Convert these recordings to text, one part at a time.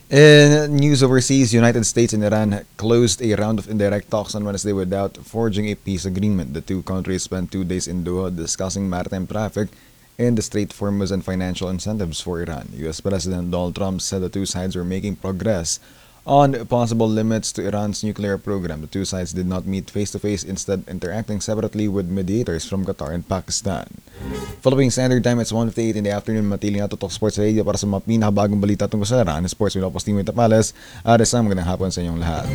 In news overseas, United States and Iran closed a round of indirect talks on Wednesday without forging a peace agreement. The two countries spent 2 days in Doha discussing maritime traffic in the Strait of Hormuz and financial incentives for Iran. U.S. President Donald Trump said the two sides were making progress on possible limits to Iran's nuclear program. The two sides did not meet face-to-face, instead interacting separately with mediators from Qatar and Pakistan. Philippine Standard Time, it's 1:58 in the afternoon. Matiling at Tutok Sports Radio para sa mga pinakabagong balita tungkol sa larangan ng sports. Mula po sa Timo Tapales, isang magandang hapon sa inyong lahat.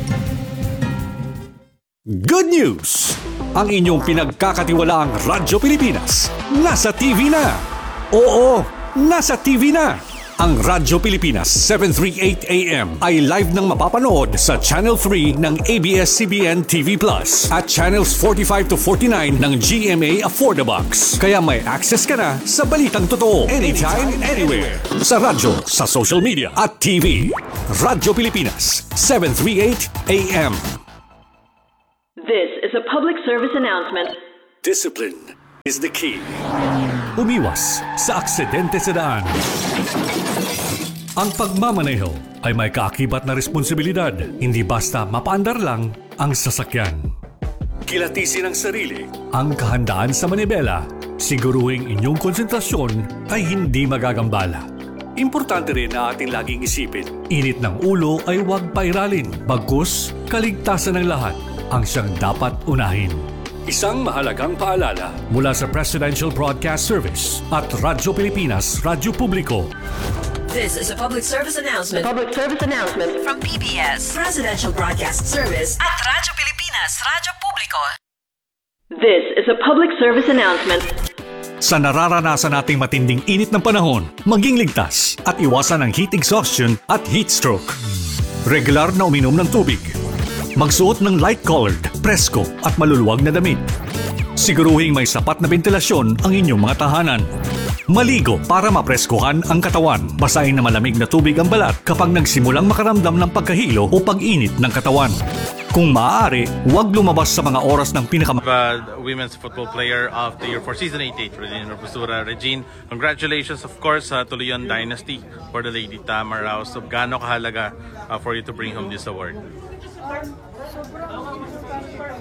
Good news! Ang inyong pinagkakatiwalaang Radyo Pilipinas nasa TV na! Oo, nasa TV na! Ang Radyo Pilipinas 738 AM ay live nang mapapanood sa Channel 3 ng ABS-CBN TV Plus at Channels 45 to 49 ng GMA Affordabox. Kaya may access ka na sa balitang totoo anytime, anywhere. Sa radyo, sa social media at TV. Radyo Pilipinas 738 AM. This is a public service announcement. Discipline is the key. Umiwas sa aksidente sa daan. Ang pagmamaneho ay may kaakibat na responsibilidad, hindi basta mapaandar lang ang sasakyan. Kilatisin ang sarili, ang kahandaan sa manibela, siguruhing inyong konsentrasyon ay hindi magagambala. Importante rin na ating laging isipin, init ng ulo ay huwag pairalin, bagkus kaligtasan ng lahat ang siyang dapat unahin. Isang mahalagang paalala mula sa Presidential Broadcast Service at Radyo Pilipinas, Radyo Publiko. This is a public service announcement. Public service announcement From PBS, Presidential Broadcast Service at Radyo Pilipinas, Radyo Publiko. This is a public service announcement. Sa nararanasan nating matinding init ng panahon, maging ligtas at iwasan ang heat exhaustion at heat stroke. Regular na uminom ng tubig. Magsuot ng light-colored, presko at maluluwag na damit. Siguruhing may sapat na ventilasyon ang inyong mga tahanan. Maligo para mapreskohan ang katawan. Basahin na malamig na tubig ang balat kapag nagsimulang makaramdam ng pagkahilo o pag-init ng katawan. Kung maaari, huwag lumabas sa mga oras ng Women's Football Player of the Year for Season 88, Regine Robustura. Regine, congratulations of course sa Tuluyan Dynasty for the Lady Tamaraw. So, gaano kahalaga for you to bring home this award? Sobrang importante po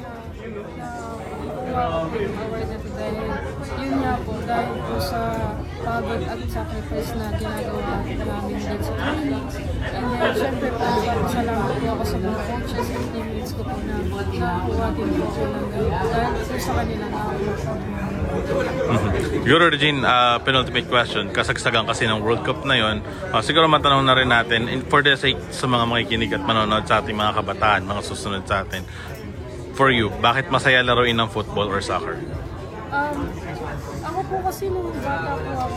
na award na ito dahil yun nga po dahil po sa pagod at sacrifice na ginagawa namin din sa trainings. And then syempre po salamat po ako sa mga coaches and teammates ko po na nakakuha din po ako ng dahil po sa kanila nakakuha po. Siguro Regine, penultimate question, kasagsagan kasi ng World Cup na yon. Siguro matanong na rin natin, for the sake sa mga makikinig at manonood sa ating mga kabataan, mga susunod sa atin, for you, bakit masaya laruin ng football or soccer? Ako po kasi nung bata po ako,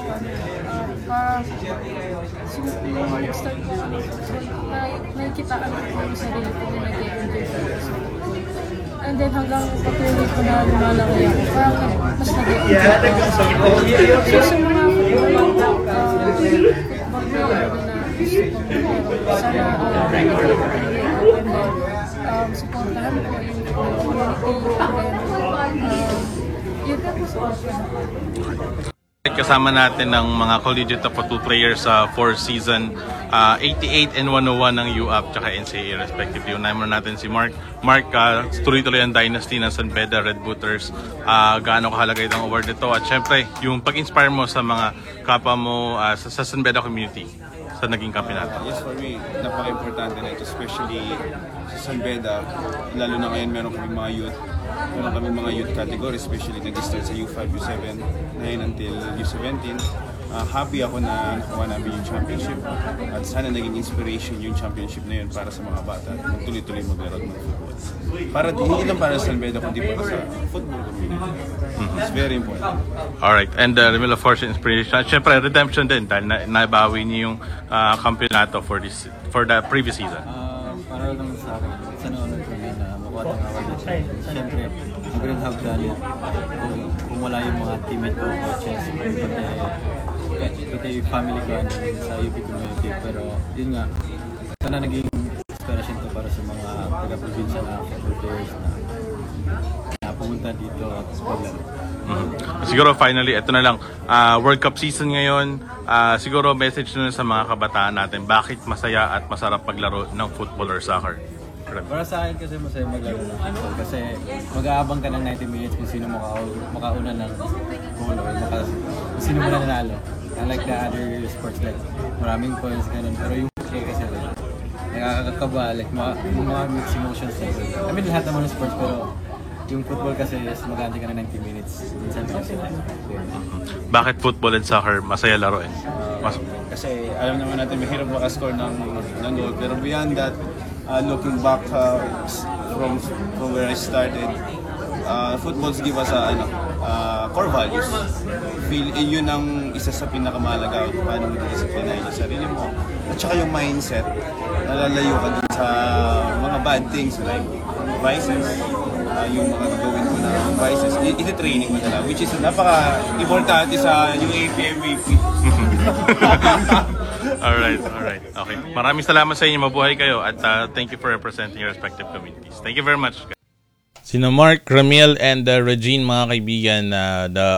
nung nag-start po ako ng football, nakikitaan ko po yung sarili ko na nag-enjoy po. And then hanggang patuloy ko na lumalaki ako, parang mas nag-enjoy ako. So sa mga football player na gusto ko sana supportahan ko yung yun po supportahan. Kasama natin ng mga collegiate football players sa 4 season 88 and 101 ng UAP tsaka NCAA respectively. Unahin muna natin si Mark. Mark, tuloy-tuloy ang dynasty ng San Beda Red Booters. Gaano kahalaga itong award nito? At syempre, yung pag-inspire mo sa mga kapwa mo sa San Beda community sa naging kampyonato. Yes, for me, napaka-importante na ito, especially sa San Beda. Lalo na ngayon meron kami mga youth. Meron kami mga youth category, especially nag-start sa U5, U7, 9 until U17. Happy ako na nakuha namin yung championship at sana naging inspiration yung championship na yun para sa mga bata at magtuloy-tuloy maglaro ng football. Para hindi lang para sa San Beda, kundi para sa football community. It's very important. Alright, and Remil of course inspiration. Siyempre, redemption din dahil nabawi niyo yung kampyonato for the previous season. Para lang sa akin, sa nanonood kami na makuha ng award na siya. Siyempre, I wouldn't have done it kung wala yung mga teammate ko, coaches, pati family ko sa UP community. Pero yun nga, sana naging inspiration to para sa mga taga-provincia na football players na pumunta dito at paglaro. Siguro finally, ito na lang, World Cup season ngayon, siguro message na sa mga kabataan natin, bakit masaya at masarap maglaro ng football or soccer? Para sa akin kasi masaya maglaro ng football kasi mag-aabang ka ng 90 minutes kung sino makauna ng goal or kung sino mo na nanalo. Unlike the other sports like maraming points ganun. Pero yung football kasi nakakakaba, like mga mixed emotions. I mean lahat naman ng sports pero yung football kasi is mag-aantay ka ng 90 minutes. Minsan sila. Bakit football and soccer masaya laruin? Kasi alam naman natin mahirap maka-score ng goal. Pero beyond that, looking back from where I started, footballs give us core values. Yun ang isa sa pinakamahalaga paano mo disiplinahin yung sarili mo. At saka yung mindset, nalalayo ka dun sa mga bad things like vices, yung mga gagawin ko na vices, iti-training mo nila, which is napaka-importante sa yung APMVP. Alright. Okay. Maraming salamat sa inyo. Mabuhay kayo at thank you for representing your respective communities. Thank you very much. Sino Mark, Ramiel, and Regine, mga kaibigan, the